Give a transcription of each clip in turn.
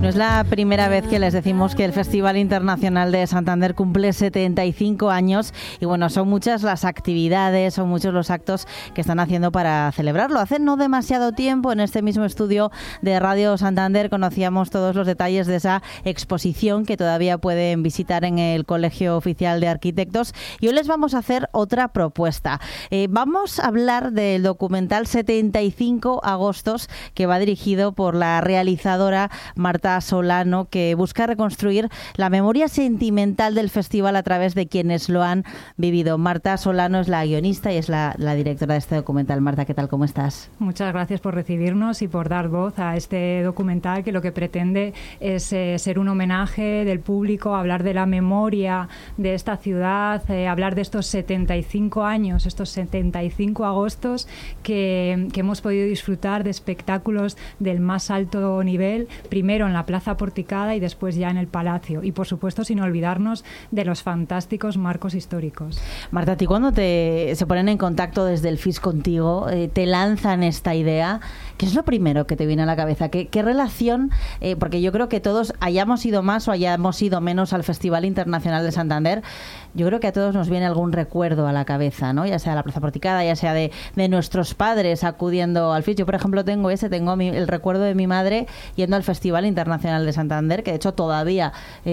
No es la primera vez que les decimos que el Festival Internacional de Santander cumple 75 años y bueno, son muchas las actividades, son muchos los actos que están haciendo para celebrarlo. Hace no demasiado tiempo, en este mismo estudio de Radio Santander, conocíamos todos los detalles de esa exposición que todavía pueden visitar en el Colegio Oficial de Arquitectos, y hoy les vamos a hacer otra propuesta. Vamos a hablar del documental 75 agostos, que va dirigido por la realizadora Marta Solano, que busca reconstruir la memoria sentimental del festival a través de quienes lo han vivido. Marta Solano es la guionista y es la directora de este documental. Marta, ¿qué tal? ¿Cómo estás? Muchas gracias por recibirnos y por dar voz a este documental, que lo que pretende es ser un homenaje del público, hablar de la memoria de esta ciudad, hablar de estos 75 años, estos 75 agostos que hemos podido disfrutar de espectáculos del más alto nivel, primero en la Plaza Porticada y después ya en el Palacio. Y por supuesto, sin olvidarnos de los fantásticos marcos históricos. Marta, ¿a ti cuando se ponen en contacto desde el FIS contigo, te lanzan esta idea? ¿Qué es lo primero que te viene a la cabeza? ¿Qué relación? Porque yo creo que todos, hayamos ido más o hayamos ido menos al Festival Internacional de Santander, yo creo que a todos nos viene algún recuerdo a la cabeza, ¿no? Ya sea de la Plaza Porticada, ya sea de nuestros padres acudiendo al FIS. Yo, por ejemplo, tengo el recuerdo de mi madre yendo al Festival Internacional de Santander, que de hecho todavía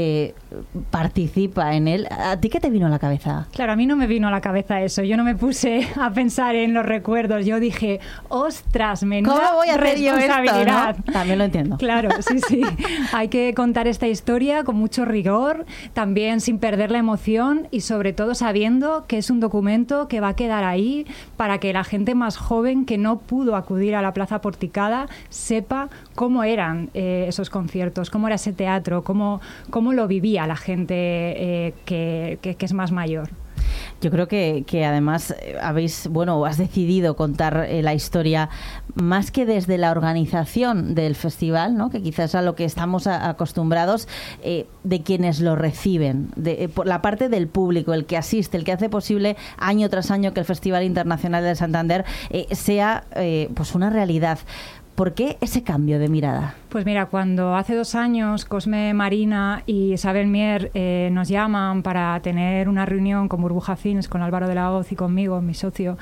participa en él. ¿A ti qué te vino a la cabeza? Claro, a mí no me vino a la cabeza eso. Yo no me puse a pensar en los recuerdos. Yo dije, ostras, menuda ¿cómo voy a hacer yo esto, ¿no? También lo entiendo. Claro, sí. Hay que contar esta historia con mucho rigor, también sin perder la emoción y sobre todo sabiendo que es un documento que va a quedar ahí para que la gente más joven que no pudo acudir a la Plaza Porticada sepa cómo eran esos conciertos, cómo era ese teatro, cómo lo vivía la gente que es más mayor. Yo creo que además has decidido contar la historia más que desde la organización del festival, ¿no? Que quizás es a lo que estamos acostumbrados, de quienes lo reciben, por la parte del público, el que asiste, el que hace posible año tras año que el Festival Internacional de Santander sea pues una realidad. ¿Por qué ese cambio de mirada? Pues mira, cuando hace 2 años Cosme Marina y Isabel Mier nos llaman para tener una reunión con Burbuja Films, con Álvaro de la Hoz y conmigo, mi socio,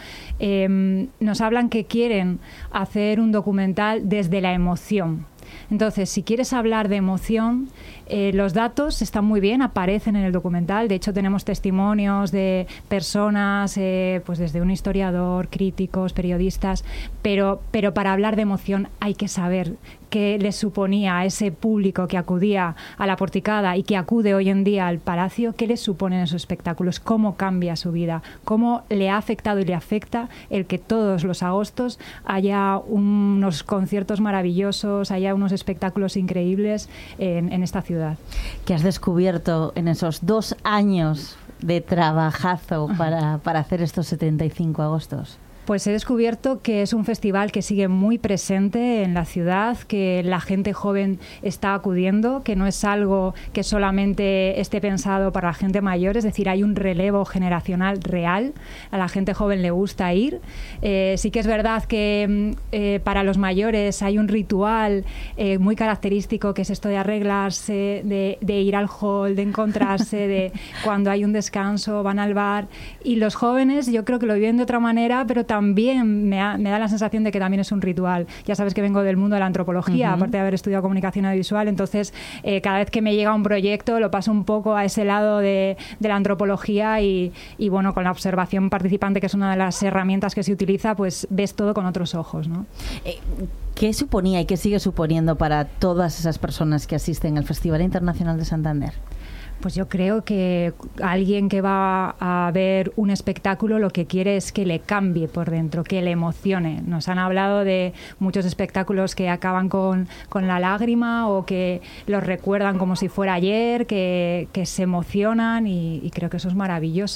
nos hablan que quieren hacer un documental desde la emoción. Entonces, si quieres hablar de emoción, los datos están muy bien, aparecen en el documental. De hecho, tenemos testimonios de personas, pues desde un historiador, críticos, periodistas, pero para hablar de emoción hay que saber qué les suponía a ese público que acudía a la Porticada y que acude hoy en día al Palacio, qué les suponen esos espectáculos, cómo cambia su vida, cómo le ha afectado y le afecta el que todos los agostos haya unos conciertos maravillosos, haya unos espectáculos increíbles en esta ciudad. ¿Qué has descubierto en esos 2 años de trabajazo para hacer estos 75 agostos? Pues he descubierto que es un festival que sigue muy presente en la ciudad, que la gente joven está acudiendo, que no es algo que solamente esté pensado para la gente mayor, es decir, hay un relevo generacional real, a la gente joven le gusta ir. Sí que es verdad que para los mayores hay un ritual muy característico, que es esto de arreglarse, de ir al hall, de encontrarse, de cuando hay un descanso van al bar, y los jóvenes yo creo que lo viven de otra manera, pero también me da la sensación de que también es un ritual. Ya sabes que vengo del mundo de la antropología, aparte de haber estudiado comunicación audiovisual, entonces cada vez que me llega un proyecto lo paso un poco a ese lado de la antropología y bueno, con la observación participante, que es una de las herramientas que se utiliza, pues ves todo con otros ojos, ¿no? ¿Qué suponía y qué sigue suponiendo para todas esas personas que asisten al Festival Internacional de Santander? Pues yo creo que alguien que va a ver un espectáculo lo que quiere es que le cambie por dentro, que le emocione. Nos han hablado de muchos espectáculos que acaban con la lágrima o que los recuerdan como si fuera ayer, que se emocionan y creo que eso es maravilloso.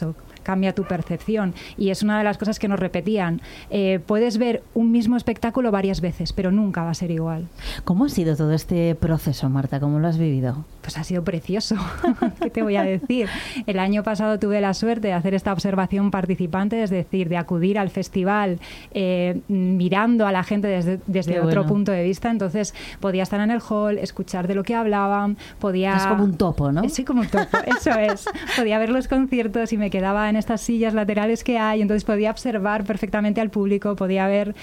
cambia tu percepción. Y es una de las cosas que nos repetían. Puedes ver un mismo espectáculo varias veces, pero nunca va a ser igual. ¿Cómo ha sido todo este proceso, Marta? ¿Cómo lo has vivido? Pues ha sido precioso. ¿Qué te voy a decir? El año pasado tuve la suerte de hacer esta observación participante, es decir, de acudir al festival mirando a la gente desde otro punto de vista. Entonces podía estar en el hall, escuchar de lo que hablaban, podía... Es como un topo, ¿no? Sí, como un topo, eso es. Podía ver los conciertos y me quedaba en estas sillas laterales que hay, entonces podía observar perfectamente al público, podía ver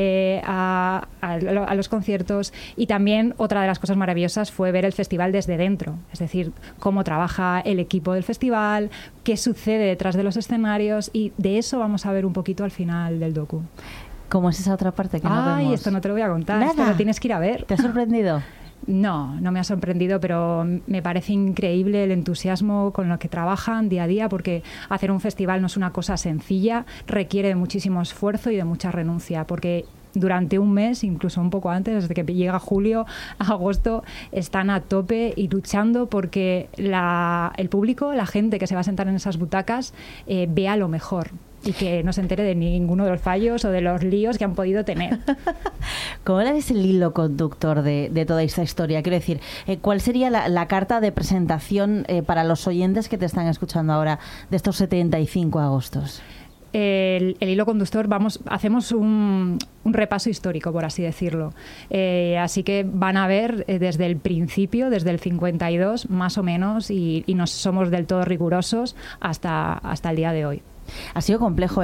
a los conciertos, y también otra de las cosas maravillosas fue ver el festival desde dentro, es decir, cómo trabaja el equipo del festival, qué sucede detrás de los escenarios, y de eso vamos a ver un poquito al final del docu. ¿Cómo es esa otra parte que no vemos? Esto no te lo voy a contar. Nada. Esto lo tienes que ir a ver. ¿Te ha sorprendido? No me ha sorprendido, pero me parece increíble el entusiasmo con lo que trabajan día a día, porque hacer un festival no es una cosa sencilla, requiere de muchísimo esfuerzo y de mucha renuncia, porque durante un mes, incluso un poco antes, desde que llega julio a agosto, están a tope y luchando porque el público, la gente que se va a sentar en esas butacas, vea lo mejor y que no se entere de ninguno de los fallos o de los líos que han podido tener. ¿Cómo es el hilo conductor de toda esta historia? Quiero decir, ¿cuál sería la carta de presentación para los oyentes que te están escuchando ahora de estos 75 agostos? El hilo conductor, hacemos un repaso histórico, por así decirlo. Así que van a ver desde el principio, desde el 52 más o menos, y no somos del todo rigurosos hasta el día de hoy. Ha sido complejo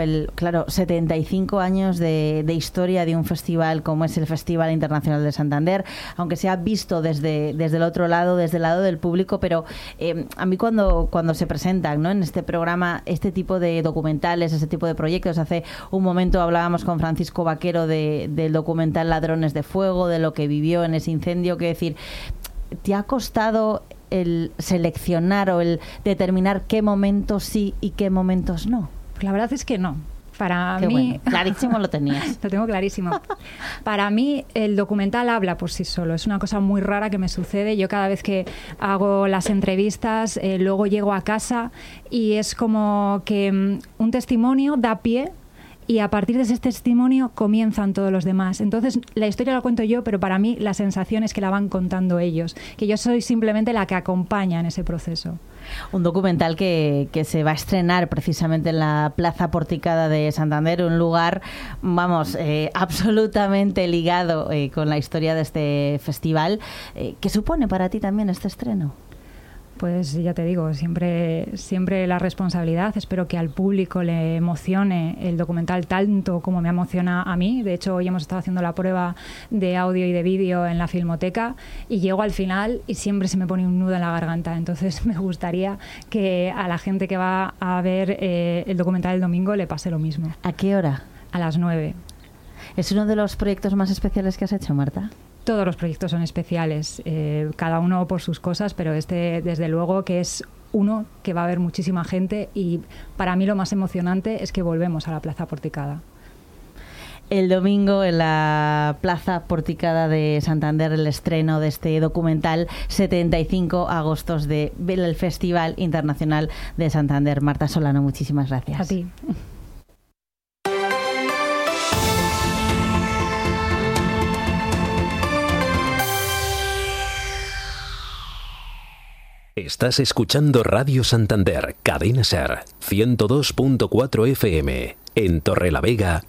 75 años de historia de un festival como es el Festival Internacional de Santander, aunque se ha visto desde el otro lado, desde el lado del público, pero a mí cuando se presentan, ¿no?, en este programa este tipo de documentales, este tipo de proyectos, hace un momento hablábamos con Francisco Vaquero del documental Ladrones de Fuego, de lo que vivió en ese incendio. Quiero decir, ¿te ha costado el seleccionar o el determinar qué momentos sí y qué momentos no? Pues la verdad es que no. Para Qué mí... bueno. Clarísimo lo tenías. Lo tengo clarísimo. Para mí el documental habla por sí solo. Es una cosa muy rara que me sucede. Yo cada vez que hago las entrevistas, luego llego a casa y es como que un testimonio da pie, y a partir de ese testimonio comienzan todos los demás. Entonces, la historia la cuento yo, pero para mí la sensación es que la van contando ellos, que yo soy simplemente la que acompaña en ese proceso. Un documental que se va a estrenar precisamente en la Plaza Porticada de Santander, un lugar, absolutamente ligado con la historia de este festival. ¿Qué supone para ti también este estreno? Pues ya te digo, siempre la responsabilidad. Espero que al público le emocione el documental tanto como me emociona a mí. De hecho, hoy hemos estado haciendo la prueba de audio y de vídeo en la Filmoteca y llego al final y siempre se me pone un nudo en la garganta. Entonces me gustaría que a la gente que va a ver el documental el domingo le pase lo mismo. ¿A qué hora? A las 9. ¿Es uno de los proyectos más especiales que has hecho, Marta? Todos los proyectos son especiales, cada uno por sus cosas, pero este, desde luego, que es uno que va a haber muchísima gente, y para mí lo más emocionante es que volvemos a la Plaza Porticada. El domingo en la Plaza Porticada de Santander, el estreno de este documental 75 agostos del Festival Internacional de Santander. Marta Solano, muchísimas gracias. A ti. Estás escuchando Radio Santander, Cadena SER, 102.4 FM, en Torrelavega,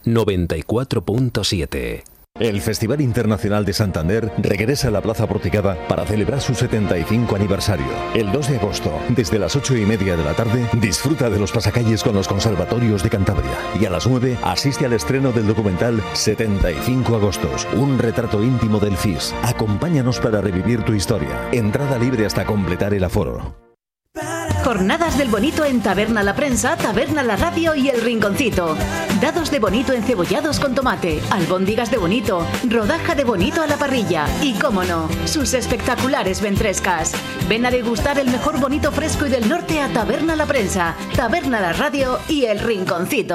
94.7. El Festival Internacional de Santander regresa a la Plaza Porticada para celebrar su 75 aniversario. El 2 de agosto, desde las 8:30 de la tarde, disfruta de los pasacalles con los conservatorios de Cantabria. Y a las 9, asiste al estreno del documental 75 agostos, un retrato íntimo del FIS. Acompáñanos para revivir tu historia. Entrada libre hasta completar el aforo. Jornadas del Bonito en Taberna La Prensa, Taberna La Radio y El Rinconcito. Dados de bonito encebollados con tomate, albóndigas de bonito, rodaja de bonito a la parrilla y, cómo no, sus espectaculares ventrescas. Ven a degustar el mejor bonito fresco y del norte a Taberna La Prensa, Taberna La Radio y El Rinconcito.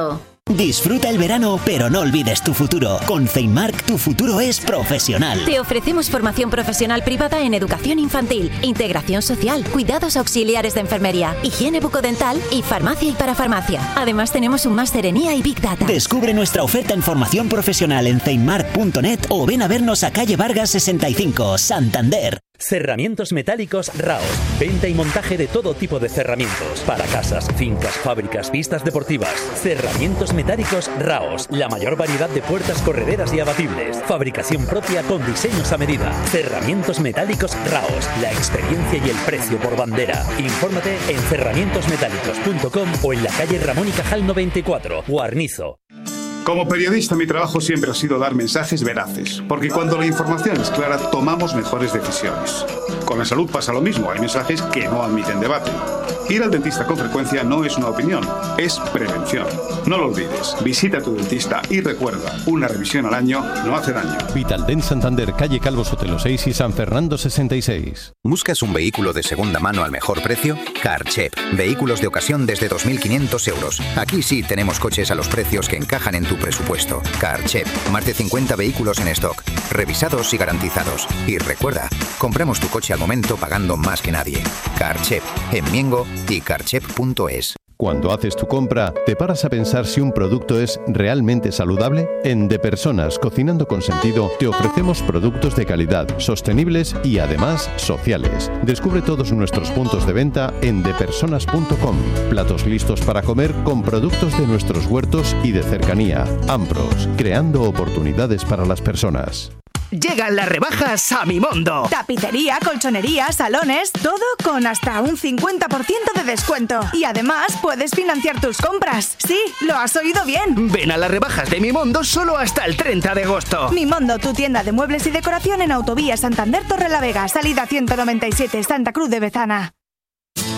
Disfruta el verano, pero no olvides tu futuro. Con Ceinmark, tu futuro es profesional. Te ofrecemos formación profesional privada en educación infantil, integración social, cuidados auxiliares de enfermería, higiene bucodental y farmacia y parafarmacia. Además, tenemos un máster en IA y Big Data. Descubre nuestra oferta en formación profesional en ceinmark.net o ven a vernos a calle Vargas 65, Santander. Cerramientos metálicos Raos. Venta y montaje de todo tipo de cerramientos. Para casas, fincas, fábricas, pistas deportivas. Cerramientos metálicos Raos. La mayor variedad de puertas correderas y abatibles. Fabricación propia con diseños a medida. Cerramientos metálicos Raos. La experiencia y el precio por bandera. Infórmate en cerramientosmetálicos.com o en la calle Ramón y Cajal 94, Guarnizo. Como periodista, mi trabajo siempre ha sido dar mensajes veraces, porque cuando la información es clara, tomamos mejores decisiones. Con la salud pasa lo mismo, hay mensajes que no admiten debate. Ir al dentista con frecuencia no es una opinión, es prevención. No lo olvides, visita a tu dentista y recuerda, una revisión al año no hace daño. Vitaldent Santander, calle Calvo Sotelo 6 y San Fernando 66. ¿Buscas un vehículo de segunda mano al mejor precio? Carchep, vehículos de ocasión desde 2.500 euros. Aquí sí tenemos coches a los precios que encajan en tu presupuesto. Carchep, más de 50 vehículos en stock, revisados y garantizados. Y recuerda, compramos tu coche al momento pagando más que nadie. Carchep, en Miengo y carchep.es. Cuando haces tu compra, ¿te paras a pensar si un producto es realmente saludable? En De Personas, Cocinando con Sentido, te ofrecemos productos de calidad, sostenibles y además sociales. Descubre todos nuestros puntos de venta en depersonas.com. Platos listos para comer con productos de nuestros huertos y de cercanía. Ambros, creando oportunidades para las personas. Llegan las rebajas a Mimondo. Tapicería, colchonería, salones, todo con hasta un 50% de descuento. Y además puedes financiar tus compras. Sí, lo has oído bien. Ven a las rebajas de Mimondo solo hasta el 30 de agosto. Mimondo, tu tienda de muebles y decoración en Autovía Santander Torrelavega, salida 197, Santa Cruz de Bezana.